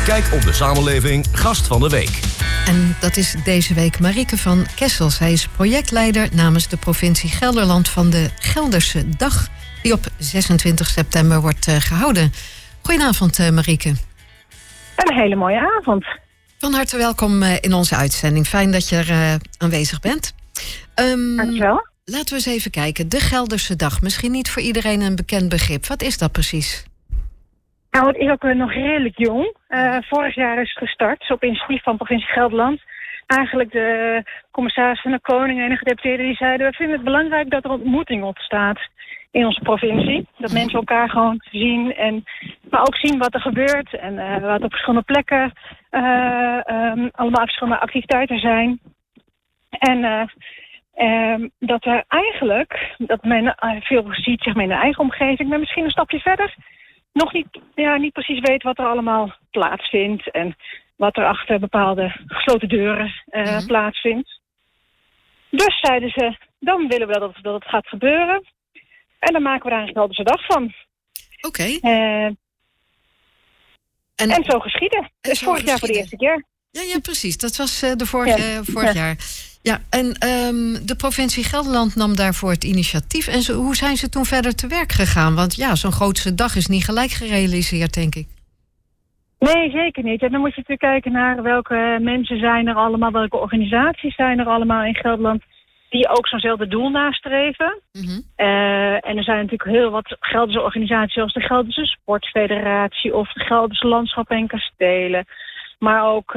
Kijk op de samenleving Gast van de Week. En dat is deze week Marieke van Kessel. Zij is projectleider namens de provincie Gelderland van de Gelderse Dag, die op 26 september wordt gehouden. Goedenavond, Marieke. Een hele mooie avond. Van harte welkom in onze uitzending. Fijn dat je er aanwezig bent. Dankjewel. Laten we eens even kijken. De Gelderse Dag. Misschien niet voor iedereen een bekend begrip. Wat is dat precies? Nou, het is ook nog redelijk jong. Vorig jaar is het gestart, op initiatief van provincie Gelderland. Eigenlijk de commissaris van de Koning en de gedeputeerden die zeiden: we vinden het belangrijk dat er ontmoeting ontstaat in onze provincie. Dat mensen elkaar gewoon zien, maar ook zien wat er gebeurt en wat op verschillende plekken allemaal verschillende activiteiten zijn. En dat er eigenlijk, dat men veel ziet zeg maar, in de eigen omgeving, maar misschien een stapje verder nog niet precies weet wat er allemaal plaatsvindt en wat er achter bepaalde gesloten deuren plaatsvindt. Dus zeiden ze, dan willen we dat het gaat gebeuren. En dan maken we daar een Gelderse Dag van. Oké. En zo geschieden. Dus vorig jaar voor de eerste keer. Ja, precies. Dat was vorig jaar. Ja, en de provincie Gelderland nam daarvoor het initiatief. En hoe zijn ze toen verder te werk gegaan? Want ja, zo'n grootste dag is niet gelijk gerealiseerd, denk ik. Nee, zeker niet. En dan moet je natuurlijk kijken naar welke mensen zijn er allemaal, welke organisaties zijn er allemaal in Gelderland die ook zo'nzelfde doel nastreven. Mm-hmm. En er zijn natuurlijk heel wat Gelderse organisaties zoals de Gelderse Sportfederatie of de Gelderse Landschappen en Kastelen. Maar ook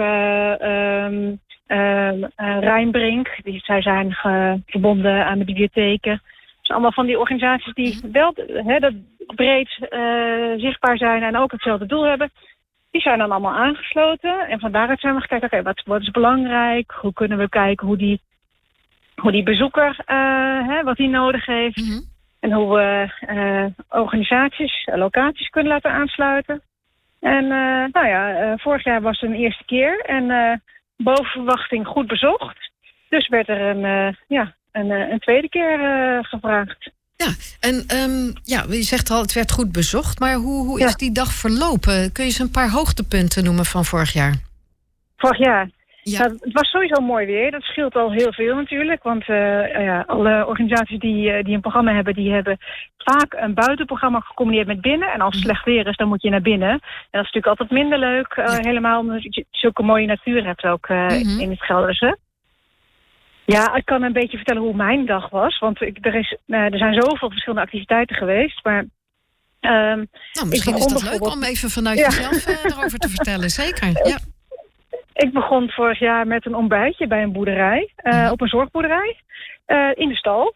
Rijnbrink, zij zijn verbonden aan de bibliotheken. Dus allemaal van die organisaties die wel dat breed zichtbaar zijn en ook hetzelfde doel hebben. Die zijn dan allemaal aangesloten. En van daaruit zijn we gekeken, wat is belangrijk? Hoe kunnen we kijken hoe die bezoeker, wat hij nodig heeft. Mm-hmm. En hoe we organisaties, locaties kunnen laten aansluiten. En vorig jaar was het een eerste keer. En boven verwachting goed bezocht. Dus werd er een tweede keer gevraagd. Ja, en je zegt al, het werd goed bezocht. Maar hoe is die dag verlopen? Kun je eens een paar hoogtepunten noemen van vorig jaar? Vorig jaar? Ja. Nou, het was sowieso mooi weer. Dat scheelt al heel veel natuurlijk. Want alle organisaties die een programma hebben, die hebben vaak een buitenprogramma gecombineerd met binnen. En als het slecht weer is, dan moet je naar binnen. En dat is natuurlijk altijd minder leuk. Helemaal omdat je zulke mooie natuur hebt ook in het Gelderse. Ja, ik kan een beetje vertellen hoe mijn dag was. Want er zijn zoveel verschillende activiteiten geweest. Maar misschien is dat leuk om even vanuit jezelf erover te vertellen. Zeker, ja. Ik begon vorig jaar met een ontbijtje bij een boerderij. Op een zorgboerderij. In de stal.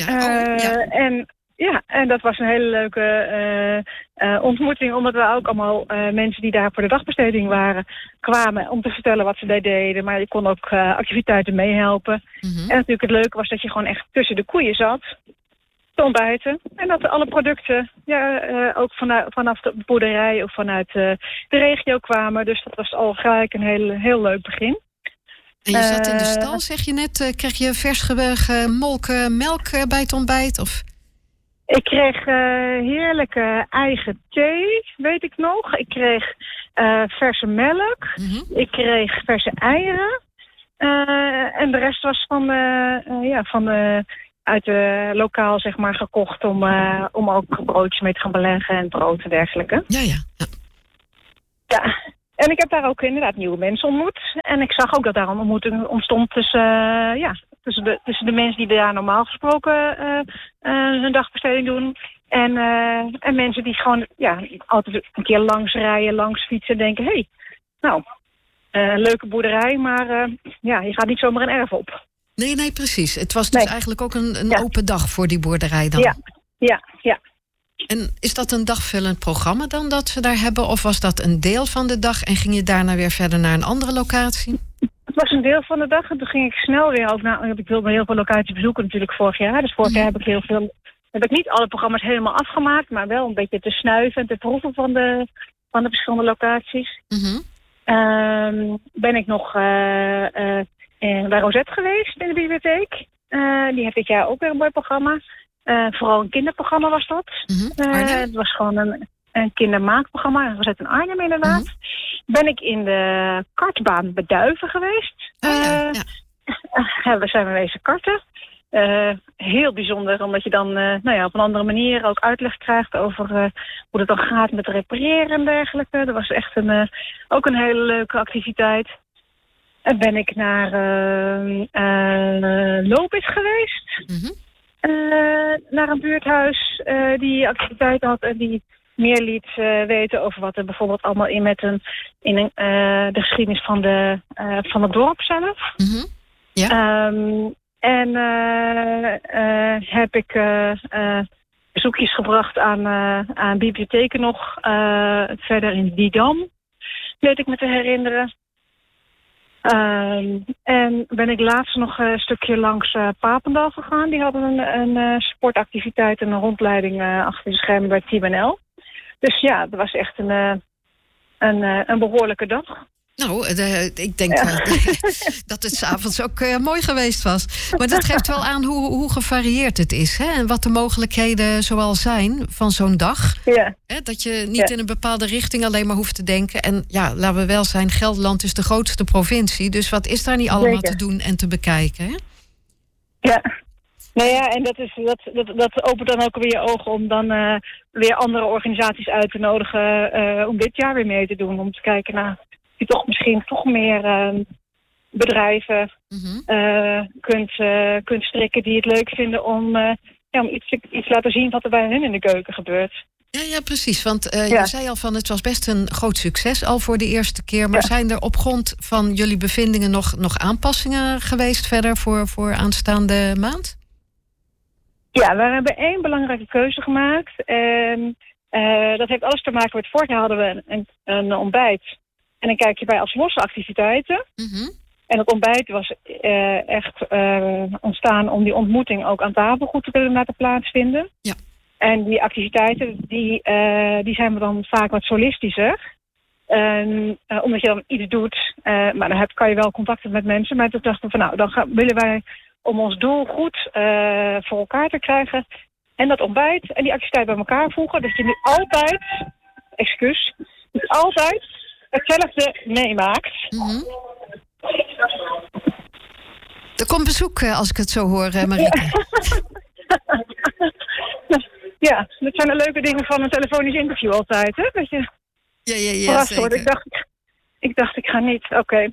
En dat was een hele leuke ontmoeting. Omdat we ook allemaal mensen die daar voor de dagbesteding waren, kwamen om te vertellen wat ze daar deden. Maar je kon ook activiteiten meehelpen. Mm-hmm. En natuurlijk het leuke was dat je gewoon echt tussen de koeien zat. Te ontbijten. En dat alle producten ook vanaf de boerderij of vanuit de regio kwamen. Dus dat was al gelijk een heel leuk begin. En je zat in de stal, zeg je net. Kreeg je vers gemolken melk bij het ontbijt? Of? Ik kreeg heerlijke eigen thee, weet ik nog. Ik kreeg verse melk. Mm-hmm. Ik kreeg verse eieren. En de rest was uit de lokaal zeg maar gekocht om ook broodjes mee te gaan beleggen en brood en dergelijke. Ja. En ik heb daar ook inderdaad nieuwe mensen ontmoet. En ik zag ook dat daar een ontmoeting ontstond tussen de mensen die daar normaal gesproken hun dagbesteding doen. En mensen die gewoon altijd een keer langs rijden, langs fietsen en denken, leuke boerderij, maar je gaat niet zomaar een erf op. Nee, precies. Het was dus eigenlijk ook een open dag voor die boerderij dan. Ja. En is dat een dagvullend programma dan dat ze daar hebben? Of was dat een deel van de dag en ging je daarna weer verder naar een andere locatie? Het was een deel van de dag en toen ging ik snel weer ook naar. Ik wilde heel veel locaties bezoeken natuurlijk vorig jaar. Dus vorig jaar heb ik niet alle programma's helemaal afgemaakt, maar wel een beetje te snuiven en te proeven van de verschillende locaties. Mm-hmm. Ben ik nog bij Rosette geweest in de bibliotheek. Die heeft dit jaar ook weer een mooi programma. Vooral een kinderprogramma was dat. Mm-hmm. Het was gewoon een kindermaakprogramma. Rosette in Arnhem inderdaad. ben ik in de kartbaan Beduiven geweest. We zijn wezen karten. Heel bijzonder, omdat je dan op een andere manier ook uitleg krijgt over hoe het dan gaat met repareren en dergelijke. Dat was echt ook een hele leuke activiteit. En ben ik naar Lopis geweest. Mm-hmm. Naar een buurthuis die activiteiten had en die meer liet weten over wat er bijvoorbeeld allemaal in de geschiedenis van het dorp zelf. Mm-hmm. Ja. Heb ik bezoekjes gebracht aan bibliotheken nog. Verder in Didam, weet ik me te herinneren. En ben ik laatst nog een stukje langs Papendal gegaan. Die hadden een sportactiviteit en een rondleiding achter de schermen bij Team NL. Dus ja, dat was echt een behoorlijke dag. Nou, ik denk dat het 's avonds ook mooi geweest was. Maar dat geeft wel aan hoe gevarieerd het is. Hè? En wat de mogelijkheden zoal zijn van zo'n dag. Ja. Hè? Dat je niet in een bepaalde richting alleen maar hoeft te denken. En ja, laten we wel zijn, Gelderland is de grootste provincie. Dus wat is daar niet allemaal te doen en te bekijken? Hè? Ja. Nou ja, en dat opent dan ook weer je ogen om dan weer andere organisaties uit te nodigen om dit jaar weer mee te doen. Om te kijken naar je toch misschien toch meer bedrijven kunt strikken die het leuk vinden om iets laten zien wat er bij hen in de keuken gebeurt. Ja, precies. Want je zei al van het was best een groot succes al voor de eerste keer. Maar zijn er op grond van jullie bevindingen nog aanpassingen geweest verder voor aanstaande maand? Ja, we hebben 1 belangrijke keuze gemaakt. En dat heeft alles te maken met vorig jaar hadden we een ontbijt. En dan kijk je bij als losse activiteiten. Mm-hmm. En het ontbijt was echt ontstaan om die ontmoeting ook aan tafel goed te kunnen laten plaatsvinden. Ja. En die activiteiten, die zijn we dan vaak wat solistischer. Omdat je dan iets doet, maar dan kan je wel contacten met mensen. Maar toen dachten we van dan willen wij om ons doel goed voor elkaar te krijgen. En dat ontbijt en die activiteit bij elkaar voegen. Dus je nu altijd hetzelfde meemaakt. Mm-hmm. Er komt bezoek, als ik het zo hoor, Marieke. Ja, dat zijn de leuke dingen van een telefonisch interview altijd, hè? Dat je verrast wordt. Ik dacht, ik ga niet. Oké.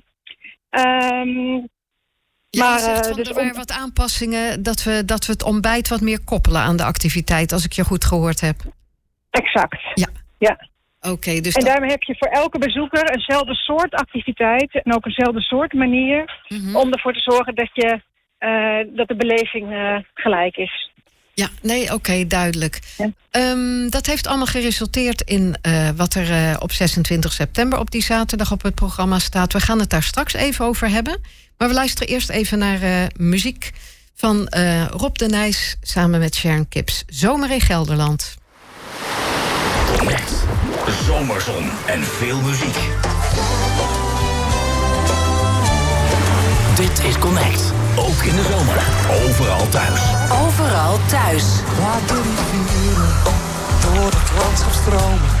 Maar er waren wat aanpassingen dat we het ontbijt wat meer koppelen aan de activiteit, als ik je goed gehoord heb. Exact. Ja. Okay, dus en daarmee heb je voor elke bezoeker eenzelfde soort activiteit en ook eenzelfde soort manier om ervoor te zorgen dat de beleving gelijk is. Ja, oké, duidelijk. Ja. Dat heeft allemaal geresulteerd in wat er op 26 september op die zaterdag op het programma staat. We gaan het daar straks even over hebben. Maar we luisteren eerst even naar muziek van Rob de Nijs samen met Sharon Kips. Zomer in Gelderland. Connect. Zomerzon en veel muziek. Dit is Connect. Ook in de zomer. Overal thuis. Overal thuis. Laat de rivieren door het landschap stromen.